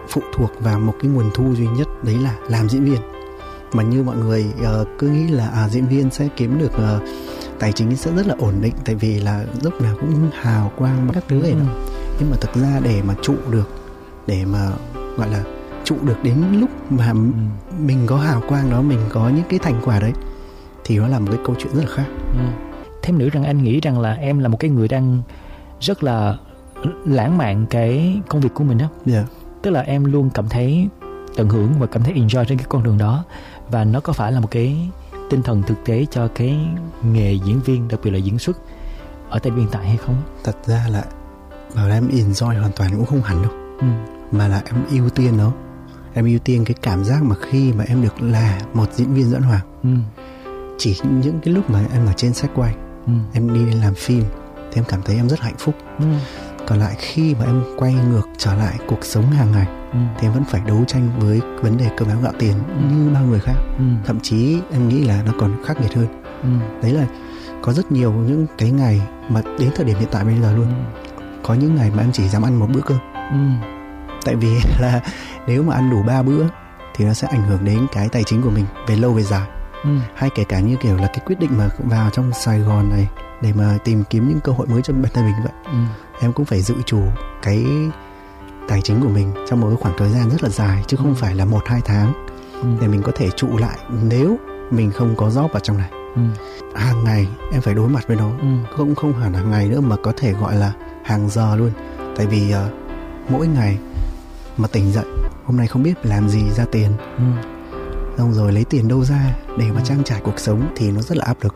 phụ thuộc vào một cái nguồn thu duy nhất, đấy là làm diễn viên. Mà như mọi người cứ nghĩ là diễn viên sẽ kiếm được tài chính sẽ rất là ổn định, tại vì là lúc nào cũng hào quang các thứ này đó. Nhưng mà thực ra để mà trụ được, để mà gọi là trụ được đến lúc mà mình có hào quang đó, mình có những cái thành quả đấy, thì nó là một cái câu chuyện rất là khác. Thêm nữa rằng anh nghĩ rằng là em là một cái người đang rất là lãng mạn cái công việc của mình đó. Tức là em luôn cảm thấy tận hưởng và cảm thấy enjoy trên cái con đường đó. Và nó có phải là một cái tinh thần thực tế cho cái nghề diễn viên, đặc biệt là diễn xuất ở thời điểm hiện tại hay không? Thật ra là bảo là em enjoy hoàn toàn cũng không hẳn đâu. Mà là em ưu tiên nó. Em ưu tiên cái cảm giác mà khi mà em được là một diễn viên dẫn hoàng. Chỉ những cái lúc mà em ở trên set quay, em đi làm phim thì em cảm thấy em rất hạnh phúc. Còn lại khi mà em quay ngược trở lại cuộc sống hàng ngày thì em vẫn phải đấu tranh với vấn đề cơm áo gạo tiền như bao người khác. Thậm chí em nghĩ là nó còn khắc nghiệt hơn. Đấy là có rất nhiều những cái ngày mà đến thời điểm hiện tại bây giờ luôn, có những ngày mà em chỉ dám ăn một bữa cơm. Tại vì là nếu mà ăn đủ 3 bữa thì nó sẽ ảnh hưởng đến cái tài chính của mình về lâu về dài. Hay kể cả như kiểu là cái quyết định mà vào trong Sài Gòn này để mà tìm kiếm những cơ hội mới cho bản thân mình vậy. Em cũng phải dự trù cái tài chính của mình trong một cái khoảng thời gian rất là dài, chứ không phải là 1-2 tháng để mình có thể trụ lại nếu mình không có job ở trong này. Hàng ngày em phải đối mặt với nó, không hẳn hàng ngày nữa mà có thể gọi là hàng giờ luôn. Tại vì mỗi ngày mà tỉnh dậy, hôm nay không biết làm gì ra tiền, xong rồi lấy tiền đâu ra để mà trang trải cuộc sống thì nó rất là áp lực.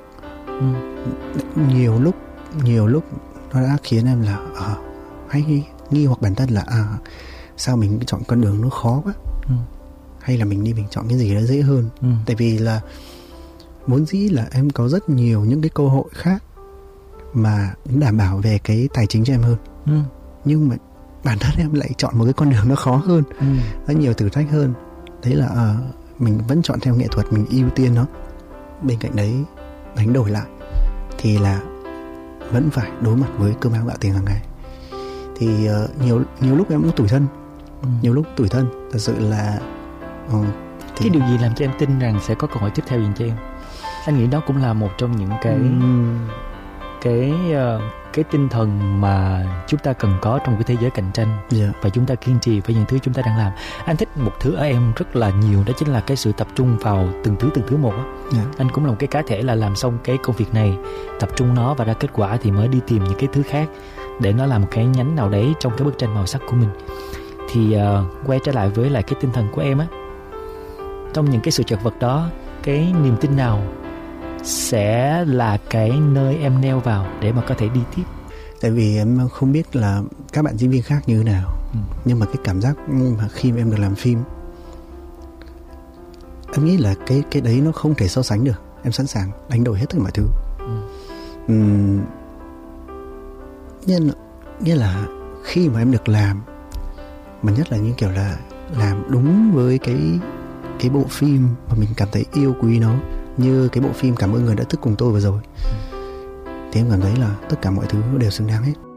Nhiều lúc nó đã khiến em là hay nghi hoặc bản thân là sao mình chọn con đường nó khó quá, hay là mình chọn cái gì đó dễ hơn. Tại vì là vốn dĩ là em có rất nhiều những cái cơ hội khác mà đảm bảo về cái tài chính cho em hơn, nhưng mà bản thân em lại chọn một cái con đường nó khó hơn, nó nhiều thử thách hơn. Đấy là mình vẫn chọn theo nghệ thuật, mình ưu tiên nó. Bên cạnh đấy đánh đổi lại thì là vẫn phải đối mặt với cơm áo gạo tiền hàng ngày. Thì nhiều lúc em cũng tủi thân. Nhiều lúc tủi thân thật sự là cái điều gì làm cho em tin rằng sẽ có cơ hội tiếp theo dành cho em? Anh nghĩ đó cũng là một trong những cái tinh thần mà chúng ta cần có trong cái thế giới cạnh tranh. Và chúng ta kiên trì với những thứ chúng ta đang làm. Anh thích một thứ ở em rất là nhiều, đó chính là cái sự tập trung vào từng thứ một á. Anh cũng là một cái cá thể là làm xong cái công việc này, tập trung nó và ra kết quả thì mới đi tìm những cái thứ khác để nó làm một cái nhánh nào đấy trong cái bức tranh màu sắc của mình. Thì quay trở lại với lại cái tinh thần của em á, trong những cái sự chật vật đó, cái niềm tin nào sẽ là cái nơi em neo vào để mà có thể đi tiếp? Tại vì em không biết là các bạn diễn viên khác như thế nào, nhưng mà cái cảm giác mà khi mà em được làm phim, em nghĩ là cái đấy nó không thể so sánh được. Em sẵn sàng đánh đổi hết tất cả mọi thứ. Nghĩa là khi mà em được làm, mà nhất là những kiểu là làm đúng với cái bộ phim mà mình cảm thấy yêu quý nó, như cái bộ phim Cảm ơn người đã thức cùng tôi vừa rồi, thì em cảm thấy là tất cả mọi thứ đều xứng đáng hết.